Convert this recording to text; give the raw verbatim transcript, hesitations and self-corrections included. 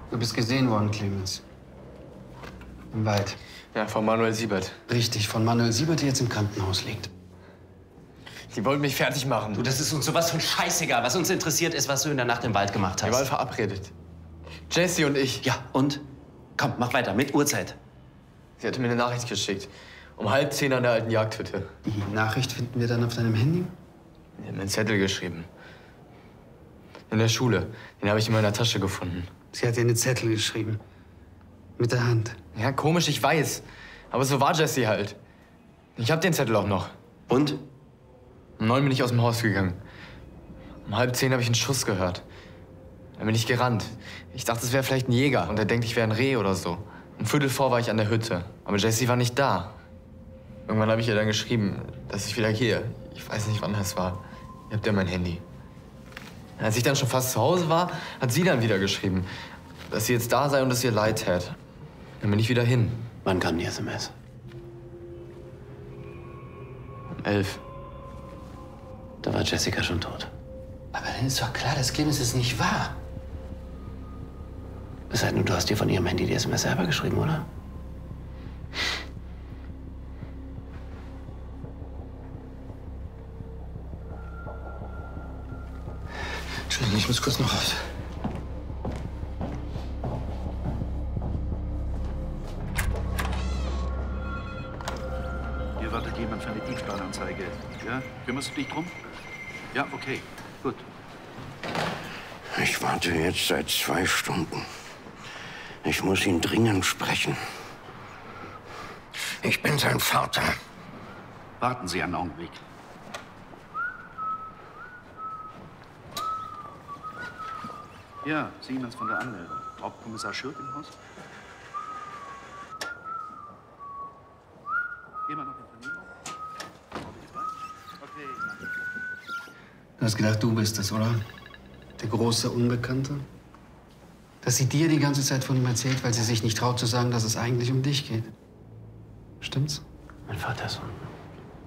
Du bist gesehen worden, Clemens. Im Wald. Ja, von Manuel Siebert. Richtig, von Manuel Siebert, der jetzt im Krankenhaus liegt. Die wollten mich fertig machen. Du, das ist uns sowas von scheißegal. Was uns interessiert, ist, was du in der Nacht im Wald gemacht hast. Wir waren verabredet. Jessie und ich. Ja, und? Komm, mach weiter, mit Uhrzeit. Sie hatte mir eine Nachricht geschickt. Um halb zehn an der alten Jagdhütte. Die Nachricht finden wir dann auf deinem Handy? Sie hat mir einen Zettel geschrieben. In der Schule. Den habe ich in meiner Tasche gefunden. Sie hat dir einen Zettel geschrieben. Mit der Hand. Ja, komisch, ich weiß. Aber so war Jessie halt. Ich habe den Zettel auch noch. Und? Um neun bin ich aus dem Haus gegangen. Um halb zehn habe ich einen Schuss gehört. Dann bin ich gerannt. Ich dachte, es wäre vielleicht ein Jäger und er denkt, ich wäre ein Reh oder so. Um Viertel vor war ich an der Hütte. Aber Jessie war nicht da. Irgendwann habe ich ihr dann geschrieben, dass ich wieder gehe. Ich weiß nicht, wann das war. Ihr habt ja mein Handy. Als ich dann schon fast zu Hause war, hat sie dann wieder geschrieben, dass sie jetzt da sei und es ihr leid tät. Dann bin ich wieder hin. Wann kam die S M S? Um elf. Da war Jessica schon tot. Aber dann ist doch klar, dass Clemens es nicht wahr. Es sei denn, du hast dir von ihrem Handy die S M S selber geschrieben, oder? Entschuldigung, ich muss kurz noch raus. Hier wartet jemand für eine Diebstahlanzeige. Ja? Kümmerst du dich drum? Ja, okay. Gut. Ich warte jetzt seit zwei Stunden. Ich muss ihn dringend sprechen. Ich bin sein Vater. Warten Sie einen Augenblick. Ja, Siemens von der Anmeldung. Hauptkommissar Schürk im Haus? Immer noch in Vernehmung? Okay, danke. Du hast gedacht, du bist es, oder? Der große Unbekannte? Dass sie dir die ganze Zeit von ihm erzählt, weil sie sich nicht traut zu sagen, dass es eigentlich um dich geht. Stimmt's? Mein Vater ist un